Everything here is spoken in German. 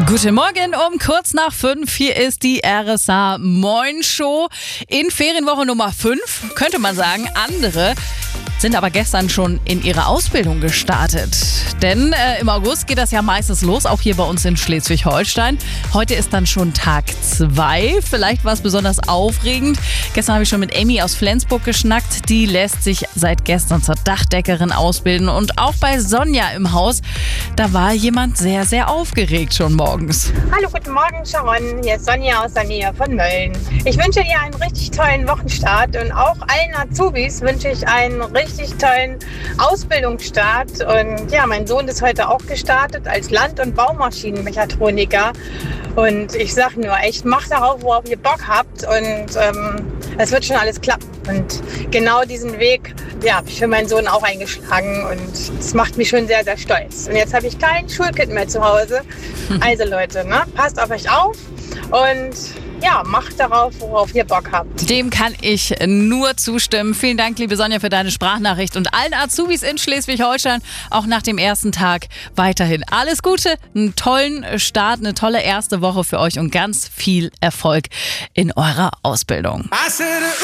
Guten Morgen um kurz nach 5. Hier ist die RSA Moin Show in Ferienwoche Nummer 5, könnte man sagen. Andere sind aber gestern schon in ihre Ausbildung gestartet. Denn im August geht das ja meistens los, auch hier bei uns in Schleswig-Holstein. Heute ist dann schon Tag 2. Vielleicht war es besonders aufregend. Gestern habe ich schon mit Amy aus Flensburg geschnackt. Die lässt sich seit gestern zur Dachdeckerin ausbilden. Und auch bei Sonja im Haus, da war jemand sehr, sehr aufgeregt schon morgens. Hallo, guten Morgen Sharon, hier ist Sonja aus der Nähe von Mölln. Ich wünsche dir einen richtig tollen Wochenstart und auch allen Azubis wünsche ich einen richtig tollen Ausbildungsstart. Und ja, mein Sohn ist heute auch gestartet als Land- und Baumaschinenmechatroniker. Und ich sage nur, echt, macht darauf, worauf ihr Bock habt und es wird schon alles klappen. Und genau diesen Weg habe ich für meinen Sohn auch eingeschlagen und es macht mich schon sehr, sehr stolz. Und jetzt habe ich kein Schulkind mehr zu Hause. Also Leute, passt auf euch auf und ja, macht darauf, worauf ihr Bock habt. Dem kann ich nur zustimmen. Vielen Dank, liebe Sonja, für deine Sprachnachricht und allen Azubis in Schleswig-Holstein auch nach dem ersten Tag weiterhin alles Gute, einen tollen Start, eine tolle erste Woche für euch und ganz viel Erfolg in eurer Ausbildung.